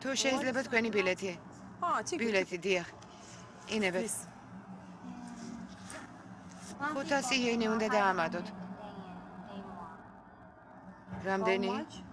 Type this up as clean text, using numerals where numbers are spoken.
თუ შეიძლება თქვენი ბილეთი. ბილეთი, დიახ. ინებეთ. 500 იენი უნდა დაამატოთ. რამდენი?